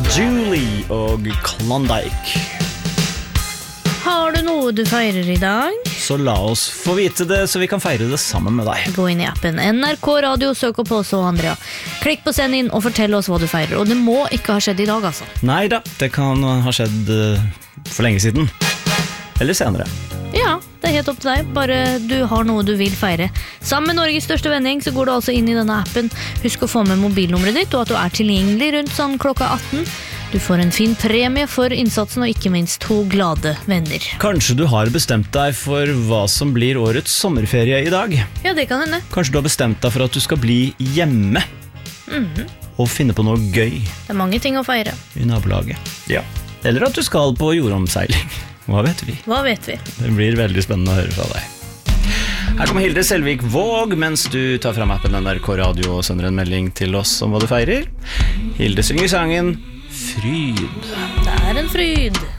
Julie og Klondike. Har du noe du feirer I dag? Så la oss få vite det, så vi kan feire det sammen med deg. Gå inn I appen NRK Radio, søk opp oss og Andrea. Klikk på send inn og fortell oss hva du feirer. Og det må ikke ha skjedd I dag, altså. Neida, det kan ha skjedd for lenge siden. Eller senere. Ja, det helt opp til deg. Bare du har noe du vil feire. Sammen med Norges største vennegjeng så går du altså inn I denne appen. Husk å få med mobilnummeret ditt, og at du tilgjengelig rundt sånn klokka 18. Du får en fin premie for innsatsen, og ikke minst 2 glade venner. Kanskje du har bestemt deg for hva som blir årets sommerferie I dag. Ja, det kan hende. Kanskje du har bestemt deg for at du skal bli hjemme. Og finne på noe gøy. Det mange ting å feire. I nabolaget. Ja. Eller at du skal på jordomseiling. Hva vet vi? Hva vet vi? Det blir veldig spennende å høre fra deg. Her kommer Hilde Selvik Våg, mens du tar frem appen NRK Radio og sender en melding til oss om hva du feirer. Hilde synger sangen Fryd. Det en fryd.